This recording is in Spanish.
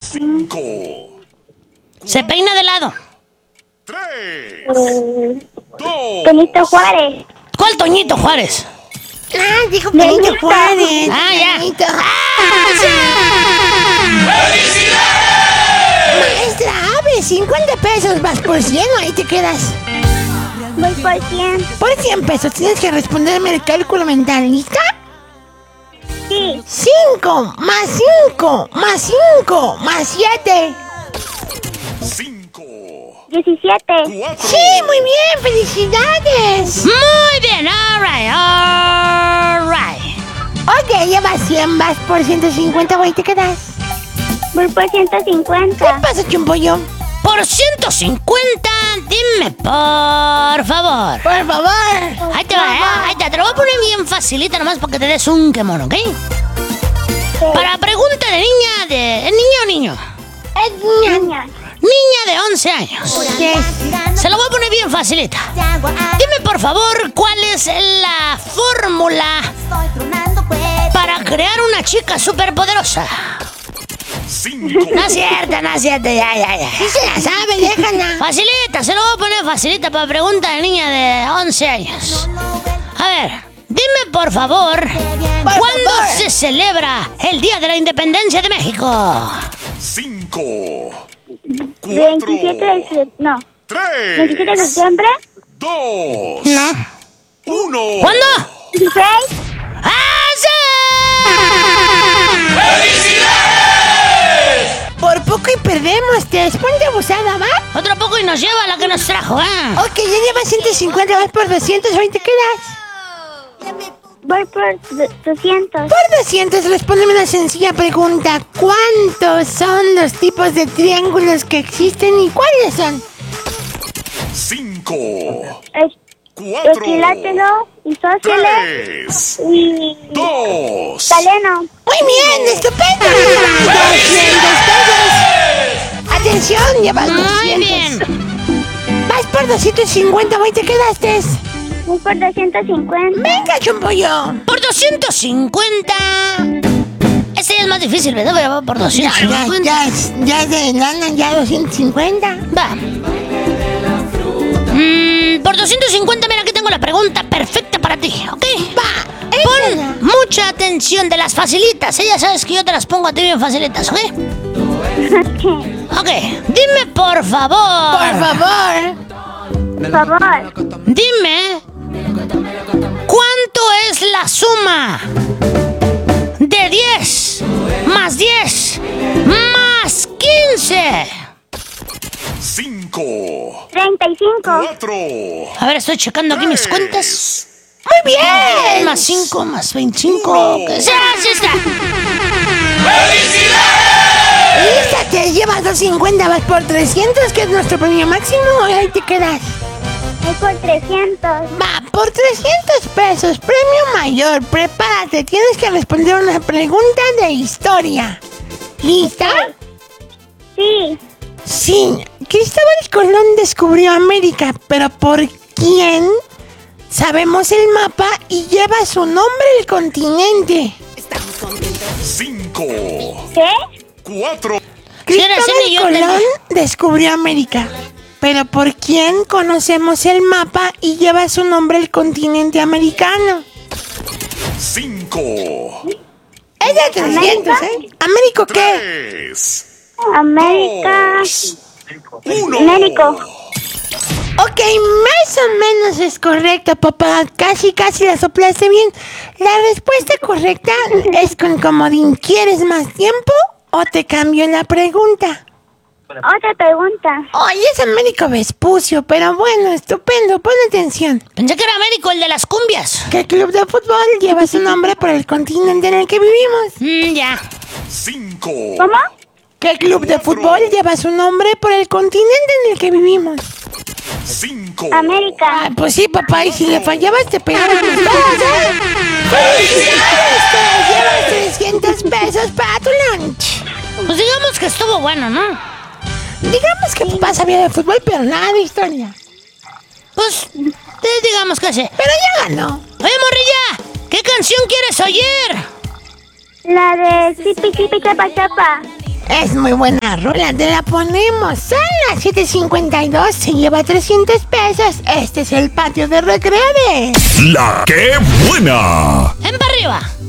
5, Se peina de lado. 3, 2. Benito Juárez. ¿Cuál Toñito Juárez? Ah, dijo Benito Juárez. Ah, ya. Benito. Maestra, abre 50 pesos, vas por 100 o ahí te quedas. Voy por 100. Por 100 pesos tienes que responderme el cálculo mental, ¿lista? Sí. 5 más 5 más 5 más 7. 5, 17. 4. Sí, muy bien, felicidades. Muy bien, alright. Ok, llevas 100, vas por 150 o ahí te quedas. Voy por ¿Qué 150. pasa, Chumpollo? Por 150, dime por favor. Por favor. Ahí te va, ahí te lo voy a poner bien facilita nomás para que te des un quemón, ¿ok? Para pregunta de niña, ¿es niña o niño? Es niña. Niña de 11 años. Se lo voy a poner bien facilita. Dime por favor cuál es la fórmula para crear una chica superpoderosa. 5, No es cierto, ya. Sí se la sabe, déjala. Facilita, se lo voy a poner facilita para pregunta de niña de 11 años. A ver, dime por favor, ¿cuándo favor. se celebra el Día de la Independencia de México? 5, 27 de 4, no. 27 de 3, septiembre. 2, No. 1. ¿Cuándo? 16. ¡Ah, sí! Por poco y perdemos, te ponte abusada, ¿va? Otro poco y nos lleva la que nos trajo, ¿eh? Ok, ya llevas 150, vas por 200, ¿hoy te quedas? Voy por 200. Por 200, respóndeme una sencilla pregunta. ¿Cuántos son los tipos de triángulos que existen y cuáles son? 5, Equilátero, 4, isósceles 3, y 2. taleno. Muy bien, estupendo. Llevas 200 pesos. Atención, llevas 200. Muy bien. Vas por 250, ¿hoy te quedaste? Voy por 250. Venga, Chumpollo. Por 250. Ese ya es más difícil, ¿verdad? Voy a por 250. Ya es de lana, ya 250. Va. Por 250, mira, aquí tengo la pregunta perfecta para ti, ¿ok? Va, Pon mucha atención de las facilitas, ¿eh? Ya sabes que yo te las pongo a ti bien facilitas, ¿ok? Ok, dime por favor. por favor. Por favor. Dime, ¿cuánto es la suma de 10 más 10 más 15? 5, 35. 4. A ver, estoy checando aquí mis cuentas. Muy bien. Más 5, más 25. ¿Qué sea? ¡Sí está! Lista, te llevas 250, vas por 300, que es nuestro premio máximo, y ahí te quedas. Voy por 300. Va, por 300 pesos, premio mayor, prepárate, tienes que responder una pregunta de historia. ¿Lista? Sí. Sí, Cristóbal Colón descubrió América, pero ¿por quién? Sabemos el mapa y lleva su nombre el continente. 5, ¿Qué? 4. Cristóbal ni yo Colón entendí. descubrió América, pero ¿por quién conocemos el mapa y lleva su nombre el continente americano? 5, Es de 300, ¿eh? ¿Américo qué? 3, América. 1. México. Ok, más o menos es correcto, papá. Casi la soplaste bien. La respuesta correcta es con comodín. ¿Quieres más tiempo o te cambio la pregunta? Otra pregunta. Oye, es Américo Vespucio, pero bueno, estupendo. Pon atención. Pensé que era Américo, el de las cumbias. ¿Qué club de fútbol lleva su nombre por el continente en el que vivimos? Ya. 5, ¿Cómo? ¿Qué club de fútbol lleva su nombre por el continente en el que vivimos? 5, América. Ah, pues sí, papá, y si le fallabas te pegaban los dos, ¿eh? ¡Felicidades! Te llevas 300 pesos para tu lunch. Pues digamos que estuvo bueno, ¿no? Digamos que papá sabía de fútbol, pero nada de historia. Pues, digamos que sí. Pero ya ganó. Oye, morrilla, ¿qué canción quieres oír? La de Zipi Zipi Chapa Chapa. Es muy buena rola, te la ponemos. Son las 7:52, se lleva 300 pesos. Este es el patio de recreo de... La que buena. ¡En para arriba!